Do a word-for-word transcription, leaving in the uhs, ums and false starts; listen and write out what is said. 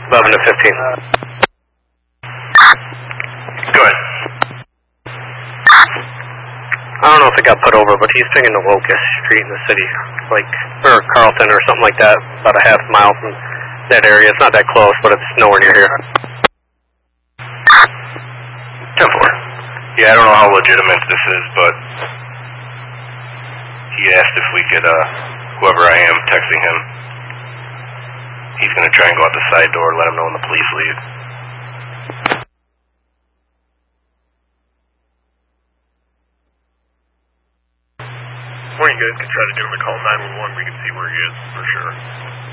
eleven to fifteen. Go ahead. I don't know if it got put over, but he's pinging the Locust Street in the city, like, or Carlton or something like that, about a half mile from that area. It's not that close, but it's nowhere near here. ten four. Yeah, I don't know how legitimate this is, but he asked if we could, uh, whoever I am texting him, he's going to try and go out the side door and let him know when the police leave. Or you guys can try to give him a call nine one one, we can see where he is for sure.